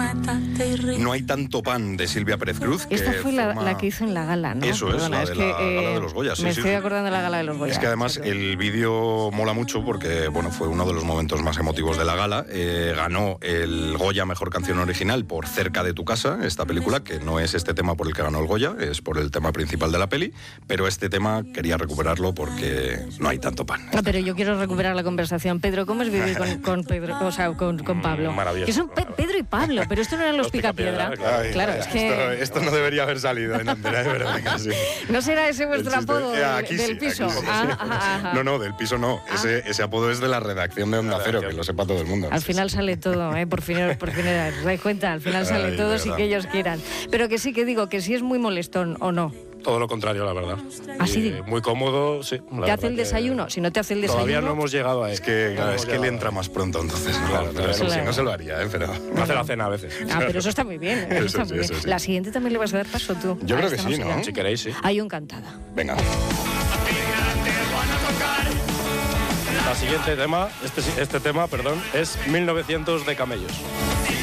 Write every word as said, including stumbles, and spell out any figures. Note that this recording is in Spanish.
No hay tanto pan, de Silvia Pérez Cruz. Esta que fue la, forma... la que hizo en la gala, ¿no? Eso es, Perdona, la es de que, la eh, gala de los Goya. Sí, me sí, estoy sí. acordando de la gala de los Goya. Es que además el vídeo mola mucho porque bueno, fue uno de los momentos más emotivos de la gala. Eh, ganó el Goya Mejor Canción Original por Cerca de tu casa, esta película, que no es este tema por el que ganó el Goya, es por el tema principal de la peli, pero este tema quería recuperarlo porque no hay tanto pan. No, pero yo quiero recuperar la conversación. Pedro, ¿cómo es vivir con, con Pedro, o sea, con, con Pablo? Maravilloso. Que son Pe- Pedro y Pablo, pero esto no eran los, Los Picapiedra. Picapiedra, Ay, claro, ay, es que... Esto, esto no debería haber salido en Antena, de verdad que sí. ¿No será ese vuestro El chiste- apodo eh, del, aquí del sí, piso? aquí sí. Ah, ah, ah. No, no, del piso no. Ese, ese apodo es de la redacción de Onda Cero, que lo sepa todo el mundo. Al Sí, final sí. sale todo, ¿eh? Por fin, por fin, os dais cuenta, al final sale Ay, todo de sin verdad. que ellos quieran. Pero que sí que digo, que sí es muy molestón, ¿o no? Todo lo contrario, la verdad. Así Y de- muy cómodo, sí. ¿Te hace el desayuno? Si no te hace el desayuno... Todavía no hemos llegado a Es eso. que, claro, No es hemos que le llegado entra a más pronto, entonces. ¿no? Claro, Pero claro. si Claro. no se lo haría, ¿eh? Pero... eso. Hace la cena a veces. Ah, pero eso está muy bien. Eso Eso está sí, muy bien. eso sí. La siguiente también le vas a dar paso tú. Yo a creo que esta sí, música. ¿no? Si queréis, sí. Hay un encantada. Venga. La siguiente tema, este, este tema, perdón, es mil novecientos de Camellos.